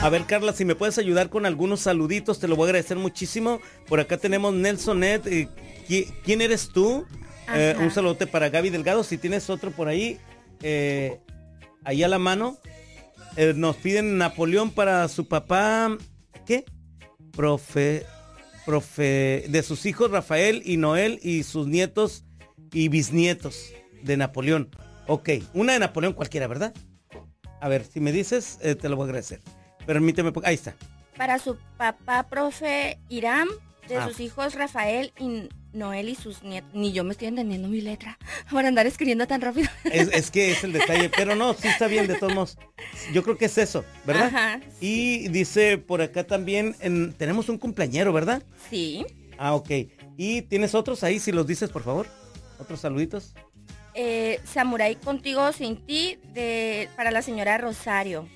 A ver, Carla, si me puedes ayudar con algunos saluditos, te lo voy a agradecer muchísimo. Por acá tenemos Nelson Ed. ¿Quién eres tú? Un saludote para Gaby Delgado. Si tienes otro por ahí, ahí a la mano. Nos piden Napoleón para su papá. ¿Qué? Profe, de sus hijos Rafael y Noel y sus nietos y bisnietos de Napoleón. Ok, una de Napoleón cualquiera, ¿verdad? A ver, si me dices, te lo voy a agradecer. Permíteme, ahí está. Para su papá, profe Irán, de sus hijos Rafael y Noel y sus nietos. Ni yo me estoy entendiendo mi letra por andar escribiendo tan rápido. Es que es el detalle, pero no, sí está bien de todos modos. Yo creo que es eso, ¿verdad? Ajá. Y dice por acá también, tenemos un cumpleañero, ¿verdad? Sí. Ok. ¿Y tienes otros ahí, si los dices, por favor? ¿Otros saluditos? Samurai contigo sin ti, para la señora Rosario.